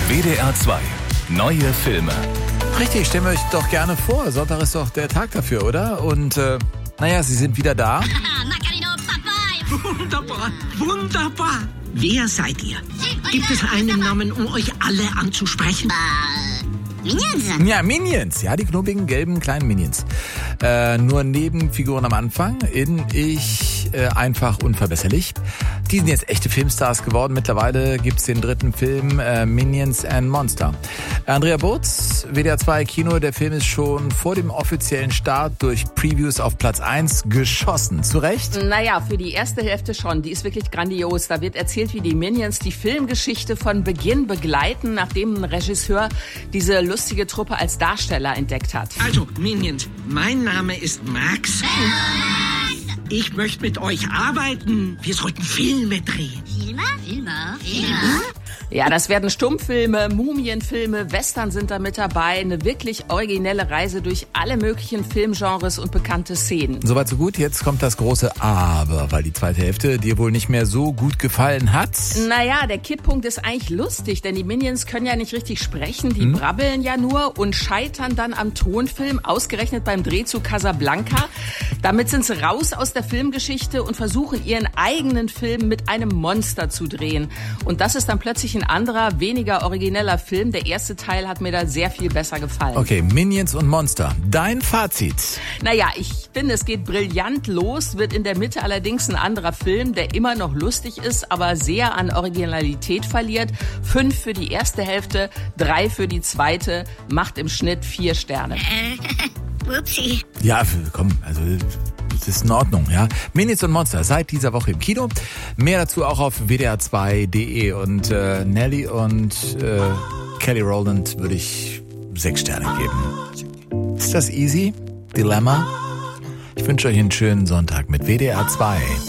WDR 2. Neue Filme. Richtig, stellen wir euch doch gerne vor. Sonntag ist doch der Tag dafür, oder? Und, sie sind wieder da. Wunderbar, wunderbar. Wer seid ihr? Gibt es einen Namen, um euch alle anzusprechen? Minions? Ja, Minions. Ja, die knubbigen, gelben, kleinen Minions. Nur Nebenfiguren am Anfang. Einfach unverbesserlich. Die sind jetzt echte Filmstars geworden. Mittlerweile gibt's den dritten Film Minions and Monster. Andrea Burz, WDR 2 Kino. Der Film ist schon vor dem offiziellen Start durch Previews auf Platz 1 geschossen. Zu Recht? Naja, für die erste Hälfte schon. Die ist wirklich grandios. Da wird erzählt, wie die Minions die Filmgeschichte von Beginn begleiten, nachdem ein Regisseur diese lustige Truppe als Darsteller entdeckt hat. Also, Minions, mein Name ist Max. Ich möchte mit euch arbeiten. Wir sollten Filme drehen. Filme? Ja, das werden Stummfilme, Mumienfilme, Western sind da mit dabei. Eine wirklich originelle Reise durch alle möglichen Filmgenres und bekannte Szenen. Soweit so gut. Jetzt kommt das große Aber, weil die zweite Hälfte dir wohl nicht mehr so gut gefallen hat. Naja, der Kipppunkt ist eigentlich lustig, denn die Minions können ja nicht richtig sprechen, die brabbeln ja nur und scheitern dann am Tonfilm, ausgerechnet beim Dreh zu Casablanca. Damit sind sie raus aus der Filmgeschichte und versuchen ihren eigenen Film mit einem Monster zu drehen. Und das ist dann plötzlich ein anderer, weniger origineller Film. Der erste Teil hat mir da sehr viel besser gefallen. Okay, Minions und Monster. Dein Fazit? Naja, ich finde, es geht brillant los, wird in der Mitte allerdings ein anderer Film, der immer noch lustig ist, aber sehr an Originalität verliert. 5 für die erste Hälfte, 3 für die zweite, macht im Schnitt 4 Sterne. Upsi. Ja, komm, also das ist in Ordnung, ja. Minions und Monster seit dieser Woche im Kino. Mehr dazu auch auf wdr2.de. Und Nelly und Kelly Rowland würde ich 6 Sterne geben. Ist das easy? Dilemma? Ich wünsche euch einen schönen Sonntag mit WDR 2.